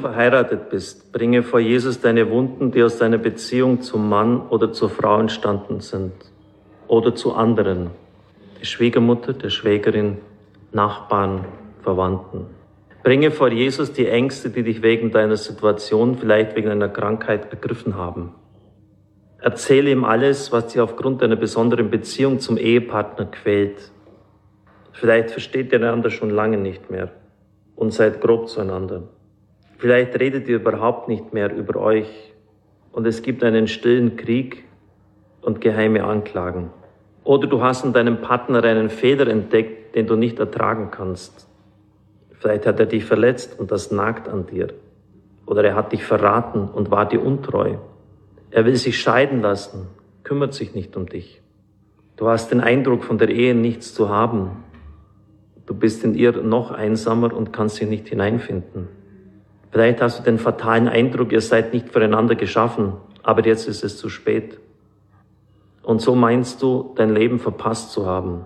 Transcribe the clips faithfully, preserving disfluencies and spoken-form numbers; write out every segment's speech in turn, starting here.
verheiratet bist, bringe vor Jesus deine Wunden, die aus deiner Beziehung zum Mann oder zur Frau entstanden sind oder zu anderen, der Schwiegermutter, der Schwägerin, Nachbarn, Verwandten. Bringe vor Jesus die Ängste, die dich wegen deiner Situation, vielleicht wegen einer Krankheit ergriffen haben. Erzähle ihm alles, was dich aufgrund deiner besonderen Beziehung zum Ehepartner quält. Vielleicht versteht ihr einander schon lange nicht mehr und seid grob zueinander. Vielleicht redet ihr überhaupt nicht mehr über euch und es gibt einen stillen Krieg und geheime Anklagen. Oder du hast in deinem Partner einen Fehler entdeckt, den du nicht ertragen kannst. Vielleicht hat er dich verletzt und das nagt an dir. Oder er hat dich verraten und war dir untreu. Er will sich scheiden lassen, kümmert sich nicht um dich. Du hast den Eindruck, von der Ehe nichts zu haben. Du bist in ihr noch einsamer und kannst dich nicht hineinfinden. Vielleicht hast du den fatalen Eindruck, ihr seid nicht füreinander geschaffen, aber jetzt ist es zu spät. Und so meinst du, dein Leben verpasst zu haben.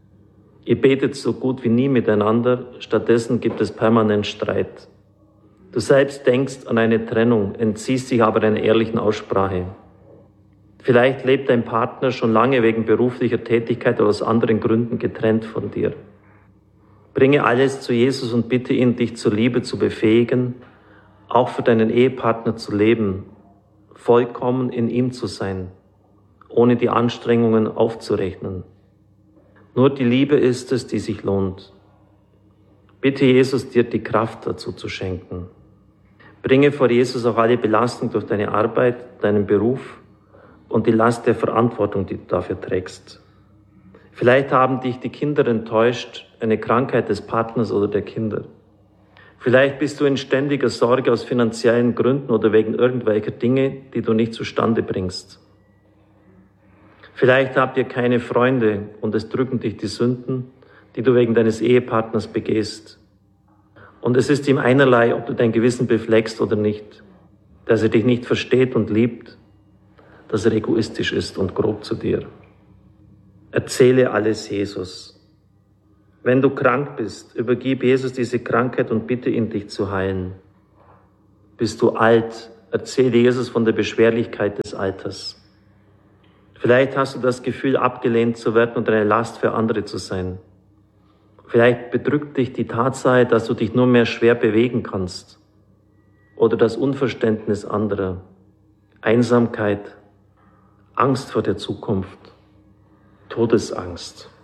Ihr betet so gut wie nie miteinander, stattdessen gibt es permanent Streit. Du selbst denkst an eine Trennung, entziehst dich aber einer ehrlichen Aussprache. Vielleicht lebt dein Partner schon lange wegen beruflicher Tätigkeit oder aus anderen Gründen getrennt von dir. Bringe alles zu Jesus und bitte ihn, dich zur Liebe zu befähigen, auch für deinen Ehepartner zu leben, vollkommen in ihm zu sein, ohne die Anstrengungen aufzurechnen. Nur die Liebe ist es, die sich lohnt. Bitte Jesus, dir die Kraft dazu zu schenken. Bringe vor Jesus auch alle Belastung durch deine Arbeit, deinen Beruf und die Last der Verantwortung, die du dafür trägst. Vielleicht haben dich die Kinder enttäuscht, eine Krankheit des Partners oder der Kinder. Vielleicht bist du in ständiger Sorge aus finanziellen Gründen oder wegen irgendwelcher Dinge, die du nicht zustande bringst. Vielleicht habt ihr keine Freunde und es drücken dich die Sünden, die du wegen deines Ehepartners begehst. Und es ist ihm einerlei, ob du dein Gewissen befleckst oder nicht, dass er dich nicht versteht und liebt, dass er egoistisch ist und grob zu dir. Erzähle alles Jesus. Wenn du krank bist, übergib Jesus diese Krankheit und bitte ihn, dich zu heilen. Bist du alt, erzähle Jesus von der Beschwerlichkeit des Alters. Vielleicht hast du das Gefühl, abgelehnt zu werden und eine Last für andere zu sein. Vielleicht bedrückt dich die Tatsache, dass du dich nur mehr schwer bewegen kannst. Oder das Unverständnis anderer, Einsamkeit, Angst vor der Zukunft, Todesangst.